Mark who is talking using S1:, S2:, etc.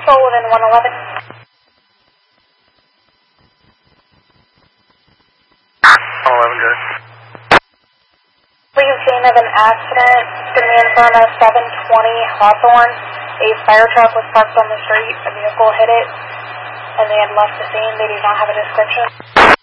S1: vehicle within 111.
S2: 111, good.
S1: We've seen of an accident going to be in front of 720 Hawthorne. A fire truck was parked on the street. A vehicle hit it, and they had left the scene. They do not have a description.